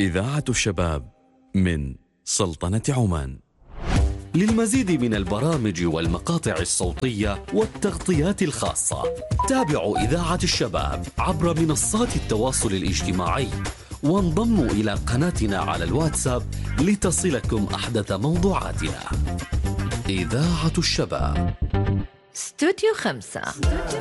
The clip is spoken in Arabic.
إذاعة الشباب من سلطنة عمان. للمزيد من البرامج والمقاطع الصوتية والتغطيات الخاصة تابعوا إذاعة الشباب عبر منصات التواصل الاجتماعي، وانضموا إلى قناتنا على الواتساب لتصلكم أحدث موضوعاتنا. إذاعة الشباب، استوديو 5.